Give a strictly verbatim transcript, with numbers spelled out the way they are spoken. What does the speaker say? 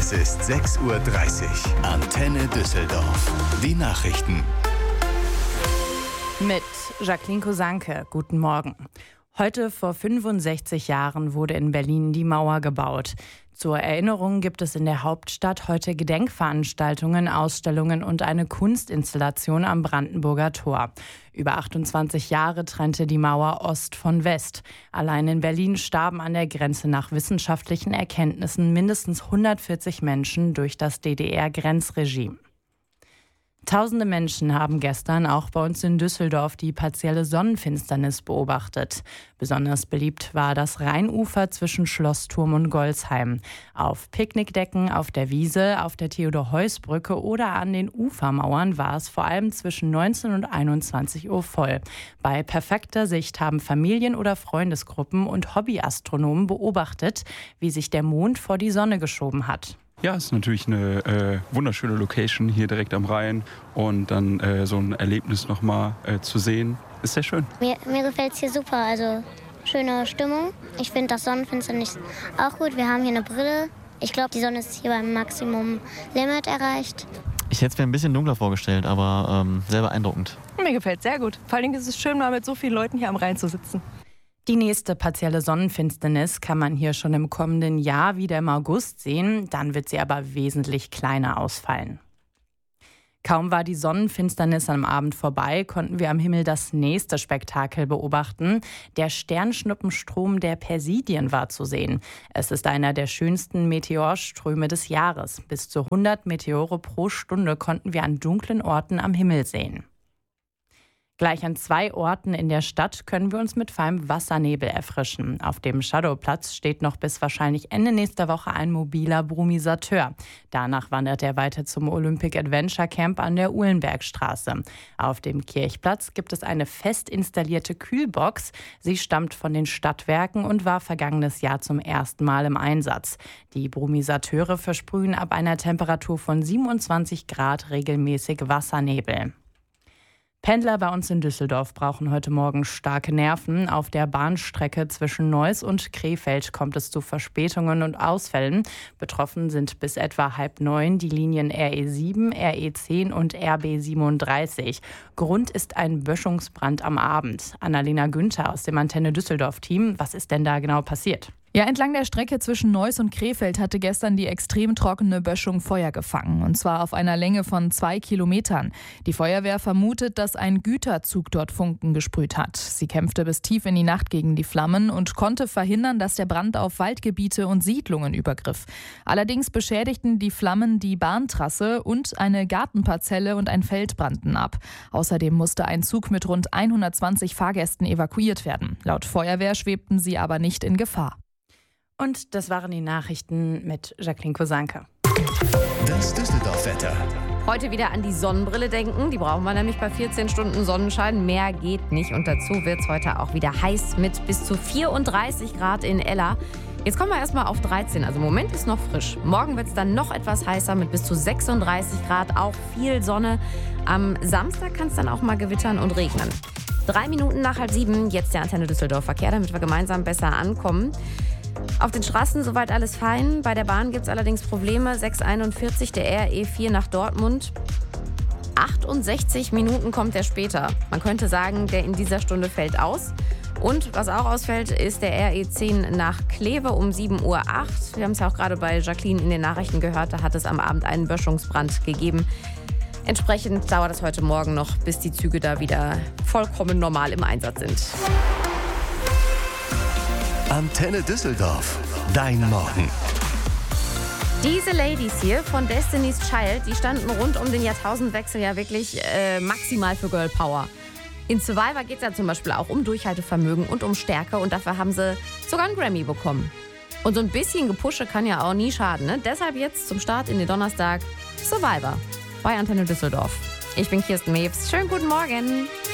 Es ist sechs Uhr dreißig. Antenne Düsseldorf. Die Nachrichten. Mit Jacqueline Kosanke. Guten Morgen. Heute vor fünfundsechzig Jahren wurde in Berlin die Mauer gebaut. Zur Erinnerung gibt es in der Hauptstadt heute Gedenkveranstaltungen, Ausstellungen und eine Kunstinstallation am Brandenburger Tor. Über achtundzwanzig Jahre trennte die Mauer Ost von West. Allein in Berlin starben an der Grenze nach wissenschaftlichen Erkenntnissen mindestens hundertvierzig Menschen durch das D D R-Grenzregime. Tausende Menschen haben gestern auch bei uns in Düsseldorf die partielle Sonnenfinsternis beobachtet. Besonders beliebt war das Rheinufer zwischen Schlossturm und Golzheim. Auf Picknickdecken, auf der Wiese, auf der Theodor-Heuss-Brücke oder an den Ufermauern war es vor allem zwischen neunzehn und einundzwanzig Uhr voll. Bei perfekter Sicht haben Familien- oder Freundesgruppen und Hobbyastronomen beobachtet, wie sich der Mond vor die Sonne geschoben hat. Ja, es ist natürlich eine äh, wunderschöne Location hier direkt am Rhein und dann äh, so ein Erlebnis nochmal äh, zu sehen, ist sehr schön. Mir, mir gefällt es hier super, also schöne Stimmung. Ich finde das Sonnenfinsternis auch gut. Wir haben hier eine Brille. Ich glaube, die Sonne ist hier beim Maximum Limit erreicht. Ich hätte es mir ein bisschen dunkler vorgestellt, aber ähm, sehr beeindruckend. Mir gefällt es sehr gut. Vor allem ist es schön, mal mit so vielen Leuten hier am Rhein zu sitzen. Die nächste partielle Sonnenfinsternis kann man hier schon im kommenden Jahr wieder im August sehen, dann wird sie aber wesentlich kleiner ausfallen. Kaum war die Sonnenfinsternis am Abend vorbei, konnten wir am Himmel das nächste Spektakel beobachten. Der Sternschnuppenstrom der Persidien war zu sehen. Es ist einer der schönsten Meteorströme des Jahres. Bis zu hundert Meteore pro Stunde konnten wir an dunklen Orten am Himmel sehen. Gleich an zwei Orten in der Stadt können wir uns mit feinem Wassernebel erfrischen. Auf dem Shadowplatz steht noch bis wahrscheinlich Ende nächster Woche ein mobiler Brumisateur. Danach wandert er weiter zum Olympic Adventure Camp an der Uhlenbergstraße. Auf dem Kirchplatz gibt es eine fest installierte Kühlbox. Sie stammt von den Stadtwerken und war vergangenes Jahr zum ersten Mal im Einsatz. Die Brumisateure versprühen ab einer Temperatur von siebenundzwanzig Grad regelmäßig Wassernebel. Pendler bei uns in Düsseldorf brauchen heute Morgen starke Nerven. Auf der Bahnstrecke zwischen Neuss und Krefeld kommt es zu Verspätungen und Ausfällen. Betroffen sind bis etwa halb neun die Linien R E sieben, R E zehn und R B siebenunddreißig. Grund ist ein Böschungsbrand am Abend. Annalena Günther aus dem Antenne Düsseldorf-Team. Was ist denn da genau passiert? Ja, entlang der Strecke zwischen Neuss und Krefeld hatte gestern die extrem trockene Böschung Feuer gefangen. Und zwar auf einer Länge von zwei Kilometern. Die Feuerwehr vermutet, dass ein Güterzug dort Funken gesprüht hat. Sie kämpfte bis tief in die Nacht gegen die Flammen und konnte verhindern, dass der Brand auf Waldgebiete und Siedlungen übergriff. Allerdings beschädigten die Flammen die Bahntrasse und eine Gartenparzelle und ein Feld brannten ab. Außerdem musste ein Zug mit rund hundertzwanzig Fahrgästen evakuiert werden. Laut Feuerwehr schwebten sie aber nicht in Gefahr. Und das waren die Nachrichten mit Jacqueline Kosanke. Das Düsseldorf-Wetter. Heute wieder an die Sonnenbrille denken. Die brauchen wir nämlich bei vierzehn Stunden Sonnenschein. Mehr geht nicht. Und dazu wird es heute auch wieder heiß mit bis zu vierunddreißig Grad in Ella. Jetzt kommen wir erstmal auf dreizehn. Also im Moment ist noch frisch. Morgen wird es dann noch etwas heißer mit bis zu sechsunddreißig Grad. Auch viel Sonne. Am Samstag kann es dann auch mal gewittern und regnen. Drei Minuten nach halb sieben. Jetzt der Antenne Düsseldorf Verkehr, damit wir gemeinsam besser ankommen. Auf den Straßen soweit alles fein. Bei der Bahn gibt es allerdings Probleme. sechs einundvierzig, der R E vier nach Dortmund. achtundsechzig Minuten kommt der später. Man könnte sagen, der in dieser Stunde fällt aus. Und was auch ausfällt, ist der R E zehn nach Kleve um sieben Uhr acht. Wir haben es ja auch gerade bei Jacqueline in den Nachrichten gehört. Da hat es am Abend einen Böschungsbrand gegeben. Entsprechend dauert es heute Morgen noch, bis die Züge da wieder vollkommen normal im Einsatz sind. Antenne Düsseldorf. Dein Morgen. Diese Ladies hier von Destiny's Child, die standen rund um den Jahrtausendwechsel ja wirklich äh, maximal für Girl Power. In Survivor geht es ja zum Beispiel auch um Durchhaltevermögen und um Stärke und dafür haben sie sogar einen Grammy bekommen. Und so ein bisschen Gepusche kann ja auch nie schaden, ne? Deshalb jetzt zum Start in den Donnerstag Survivor bei Antenne Düsseldorf. Ich bin Kirsten Mewes. Schönen guten Morgen.